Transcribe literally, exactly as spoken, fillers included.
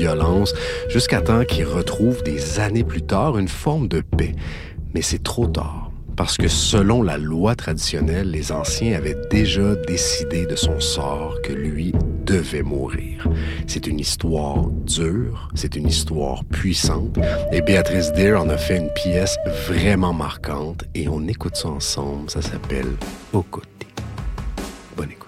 violence, jusqu'à temps qu'il retrouve des années plus tard une forme de paix. Mais c'est trop tard, parce que selon la loi traditionnelle, les anciens avaient déjà décidé de son sort, que lui devait mourir. C'est une histoire dure, c'est une histoire puissante, et Béatrice Deer en a fait une pièce vraiment marquante, et on écoute ça ensemble, ça s'appelle « Aux côtés ». Bonne écoute.